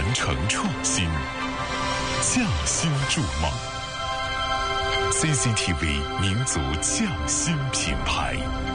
城创新，匠心筑梦。CCTV 民族匠心品牌。